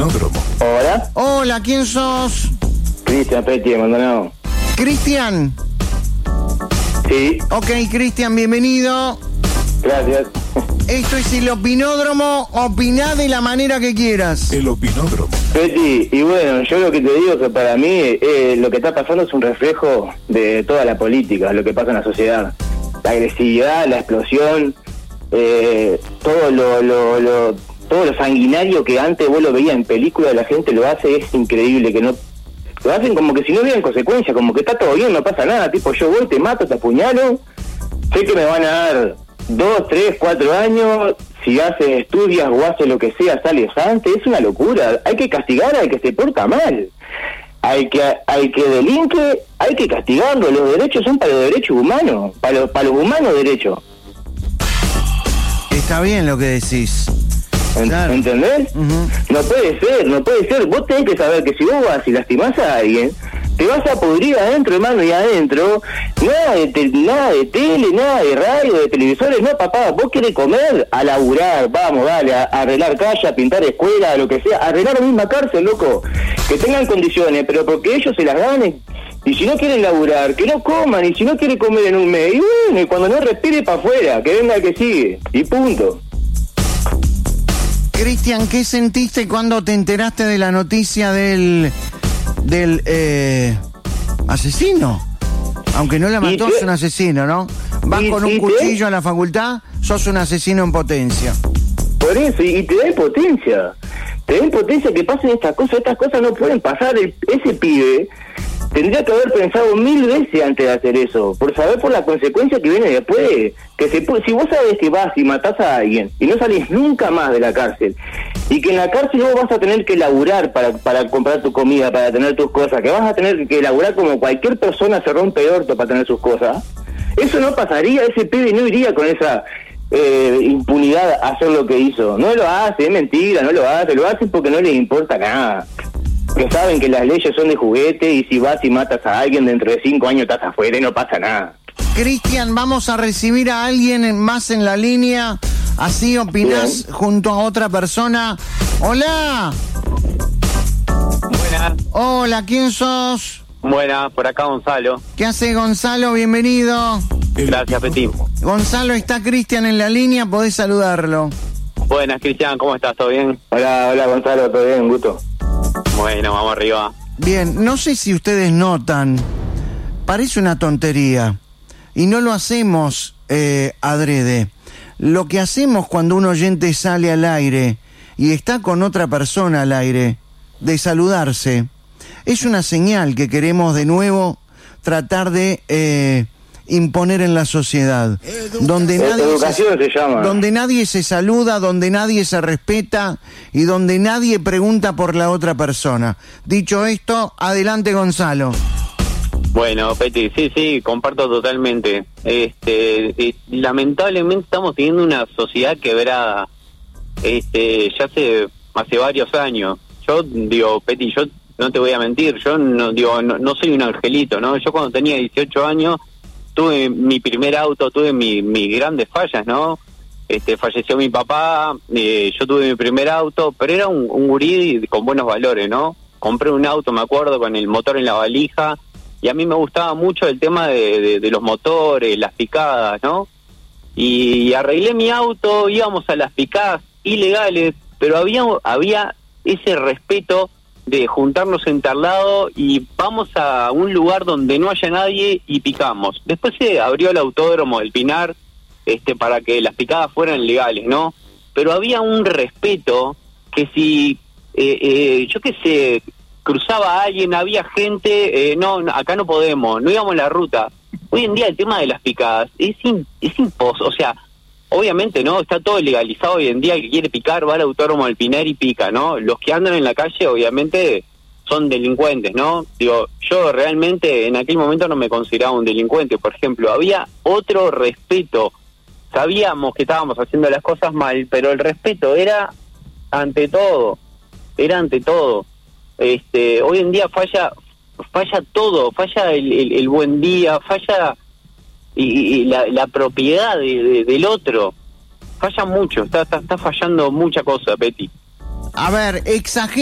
opinódromo. Hola. Hola, ¿quién sos? Cristian Petti, Maldonado. Cristian. Sí, Ok, Cristian, bienvenido. gracias. Esto es el opinódromo, opiná de la manera que quieras. El opinódromo. Petti, y bueno, yo lo que te digo es que para mí lo que está pasando es un reflejo de toda la política, lo que pasa en la sociedad. La agresividad, la explosión, todo lo sanguinario que antes vos lo veías en películas, la gente lo hace, es increíble, que no lo hacen como que si no hubieran consecuencias, como que está todo bien, no pasa nada, tipo yo voy, te mato, te apuñalo, sé que me van a dar 2, 3, 4 años, si estudias o haces lo que sea, sales antes, es una locura, hay que castigar al que se porta mal, al que delinque, hay que castigarlo, los derechos son para los derechos humanos, para los humanos derechos. Está bien lo que decís. Claro. ¿Entendés? Uh-huh. No puede ser, vos tenés que saber que si vos vas y lastimás a alguien, te vas a pudrir adentro, hermano, y adentro, nada de tele, nada de radio, de televisores, no, papá, vos querés comer, a laburar, vamos, dale, a arreglar calle, a pintar escuela, lo que sea, a arreglar la misma cárcel, loco, que tengan condiciones, pero porque ellos se las ganen, y si no quieren laburar, que no coman, y si no quiere comer en un mes, y bueno, y cuando no respire para afuera, que venga el que sigue, y punto. Cristian, ¿qué sentiste cuando te enteraste de la noticia del asesino? Aunque no la mató, es un asesino, ¿no? Vas con un cuchillo a la facultad, sos un asesino en potencia. Por eso, y te da impotencia. Te da impotencia que pasen estas cosas no pueden pasar. Ese pibe tendría que haber pensado 1000 veces antes de hacer eso, por saber por la consecuencia que viene después. Si vos sabés que vas y matás a alguien y no salís nunca más de la cárcel, y que en la cárcel vos vas a tener que laburar para comprar tu comida, para tener tus cosas, que vas a tener que laburar como cualquier persona se rompe el orto para tener sus cosas, eso no pasaría, ese pibe no iría con esa impunidad a hacer lo que hizo. No lo hace, es mentira, no lo hace porque no les importa nada. Que saben que las leyes son de juguete y si vas y matas a alguien dentro de 5 años estás afuera y no pasa nada. Cristian, vamos a recibir a alguien más en la línea, así opinás junto a otra persona. ¡Hola! Buenas. Hola, ¿quién sos? Buenas, por acá Gonzalo. ¿Qué hace Gonzalo? Bienvenido. Gracias, Petit. Gonzalo, está Cristian en la línea, podés saludarlo. Buenas, Cristian, ¿cómo estás? ¿Todo bien? Hola Gonzalo, todo bien, un gusto. Bueno, vamos arriba. Bien, no sé si ustedes notan, parece una tontería, y no lo hacemos adrede. Lo que hacemos cuando un oyente sale al aire y está con otra persona al aire, de saludarse, es una señal que queremos de nuevo tratar de imponer en la sociedad, donde nadie se saluda, donde nadie se respeta y donde nadie pregunta por la otra persona. Dicho esto, adelante Gonzalo. Bueno, Peti, sí, comparto totalmente. Lamentablemente estamos teniendo una sociedad quebrada. Ya hace varios años. Yo digo, Peti, yo no te voy a mentir, yo no soy un angelito, ¿no? Yo cuando tenía 18 años tuve mi primer auto, tuve mis grandes fallas, ¿no? Falleció mi papá, yo tuve mi primer auto, pero era un gurí con buenos valores, ¿no? Compré un auto, me acuerdo, con el motor en la valija, y a mí me gustaba mucho el tema de los motores, las picadas, ¿no? Y arreglé mi auto, íbamos a las picadas ilegales, pero había ese respeto de juntarnos en tal lado y vamos a un lugar donde no haya nadie y picamos. Después se abrió el autódromo del Pinar para que las picadas fueran legales, ¿no? Pero había un respeto que si, yo qué sé, cruzaba a alguien, había gente, no, acá no podemos, no íbamos en la ruta. Hoy en día el tema de las picadas es imposible, o sea, obviamente, ¿no? Está todo legalizado hoy en día, el que quiere picar va al autódromo del Pinar y pica, ¿no? Los que andan en la calle, obviamente, son delincuentes, ¿no? Digo, yo realmente en aquel momento no me consideraba un delincuente, por ejemplo. Había otro respeto. Sabíamos que estábamos haciendo las cosas mal, pero el respeto era ante todo. Hoy en día falla todo, falla el buen día, falla y la propiedad del otro, falla mucho, está fallando mucha cosa, Peti. A ver, exagera.